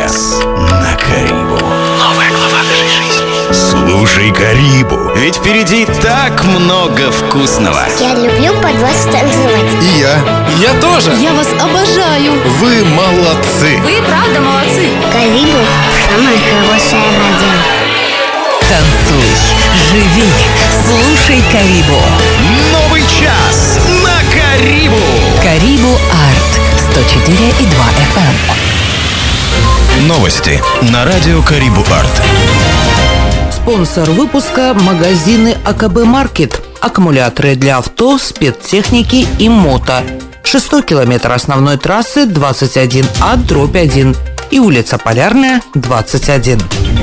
час на Карибу. Новая глава нашей жизни. Слушай Карибу, ведь впереди так много вкусного. Я люблю под вас танцевать. И я тоже. Я вас обожаю. Вы молодцы. Вы правда молодцы. Карибу – самая хорошая радио. Танцуй, живи, слушай Карибу. Новый час на Карибу. Карибу Арт 104,2 FM. Новости на радио Карибу Арт. Спонсор выпуска – магазины АКБ Маркет. Аккумуляторы для авто, спецтехники и мото. 6-й километр основной трассы 21А/1 и улица Полярная, 21.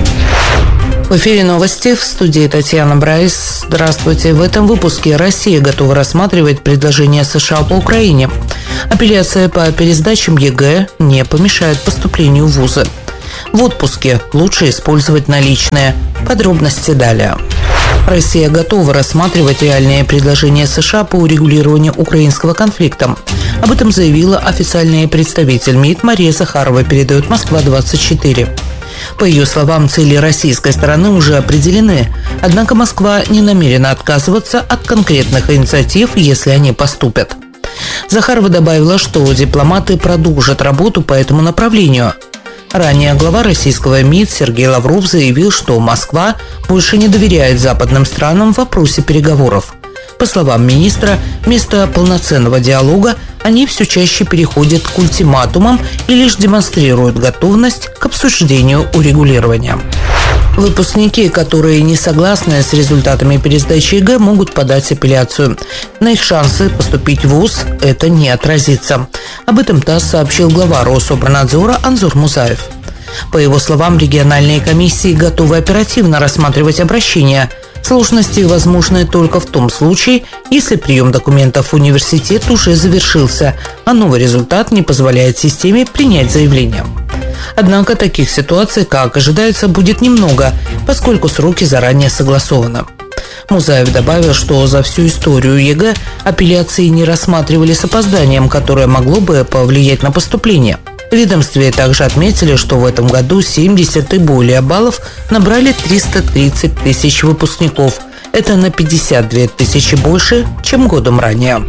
В эфире новости, в студии Татьяна Брайс. Здравствуйте. В этом выпуске Россия готова рассматривать предложение США по Украине. Апелляция по пересдачам ЕГЭ не помешает поступлению в вузы. В отпуске лучше использовать наличные. Подробности далее. Россия готова рассматривать реальные предложения США по урегулированию украинского конфликта. Об этом заявила официальный представитель МИД Мария Захарова, передает Москва-24. По ее словам, цели российской стороны уже определены, однако Москва не намерена отказываться от конкретных инициатив, если они поступят. Захарова добавила, что дипломаты продолжат работу по этому направлению. Ранее глава российского МИД Сергей Лавров заявил, что Москва больше не доверяет западным странам в вопросе переговоров. По словам министра, вместо полноценного диалога они все чаще переходят к ультиматумам и лишь демонстрируют готовность к обсуждению урегулирования. Выпускники, которые не согласны с результатами пересдачи ЕГЭ, могут подать апелляцию. На их шансы поступить в вуз это не отразится. Об этом ТАСС сообщил глава Рособорнадзора Анзор Мусаев. По его словам, региональные комиссии готовы оперативно рассматривать обращения. Сложности возможны только в том случае, если прием документов в университет уже завершился, а новый результат не позволяет системе принять заявление. Однако таких ситуаций, как ожидается, будет немного, поскольку сроки заранее согласованы. Мусаев добавил, что за всю историю ЕГЭ апелляции не рассматривали с опозданием, которое могло бы повлиять на поступление. В ведомстве также отметили, что в этом году 70 и более баллов набрали 330 тысяч выпускников. Это на 52 тысячи больше, чем годом ранее.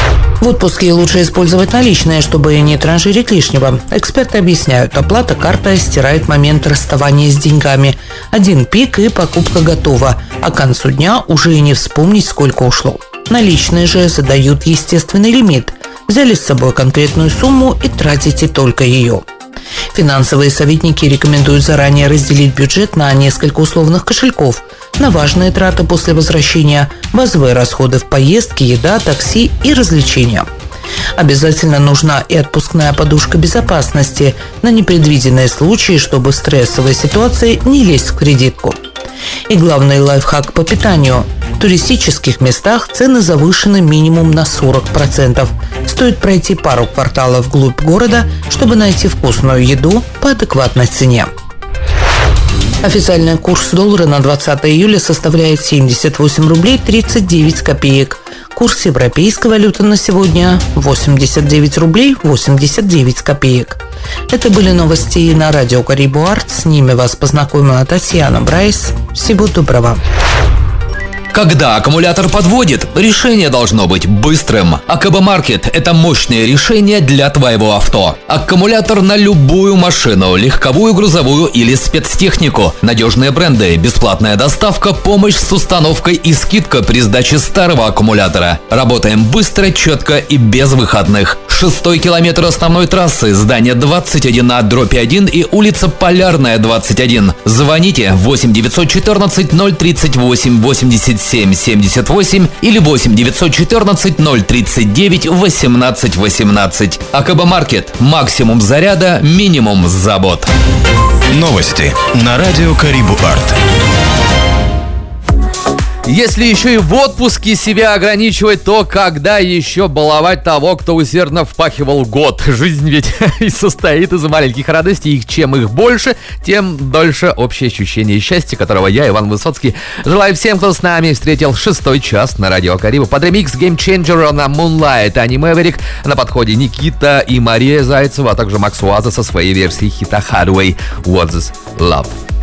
В отпуске лучше использовать наличные, чтобы не транжирить лишнего. Эксперты объясняют, оплата картой стирает момент расставания с деньгами. Один пик и покупка готова, а к концу дня уже и не вспомнить, сколько ушло. Наличные же задают естественный лимит. Взяли с собой конкретную сумму и тратите только ее. Финансовые советники рекомендуют заранее разделить бюджет на несколько условных кошельков. На важные траты после возвращения, базовые расходы в поездке, еда, такси и развлечения. Обязательно нужна и отпускная подушка безопасности на непредвиденные случаи, чтобы в стрессовой ситуации не лезть в кредитку. И главный лайфхак по питанию. В туристических местах цены завышены минимум на 40%. Стоит пройти пару кварталов вглубь города, чтобы найти вкусную еду по адекватной цене. Официальный курс доллара на 20 июля составляет 78 рублей 39 копеек. Курс европейской валюты на сегодня 89 рублей 89 копеек. Это были новости на радио Карибу Арт. С ними вас познакомила Татьяна Брайс. Всего доброго. Когда аккумулятор подводит, решение должно быть быстрым. АКБ Маркет – это мощное решение для твоего авто. Аккумулятор на любую машину, легковую, грузовую или спецтехнику. Надежные бренды, бесплатная доставка, помощь с установкой и скидка при сдаче старого аккумулятора. Работаем быстро, четко и без выходных. 6-й километр основной трассы, здание 21А/1 и улица Полярная, 21. Звоните 8 914 038 87 78 или 8 914 039 18 18. АКБ Маркет. Максимум заряда, минимум забот. Новости на радио Карибу Арт. Если еще и в отпуске себя ограничивать, то когда еще баловать того, кто усердно впахивал год? Жизнь ведь и состоит из маленьких радостей, и чем их больше, тем дольше общее ощущение счастья, которого я, Иван Высоцкий, желаю всем, кто с нами встретил 6-й час на радио Карибу. Под ремикс Game Changer на Moonlight, Ани Мэверик, на подходе Никита и Мария Зайцева, а также Макс Уаза со своей версией хита Hardway What's Love.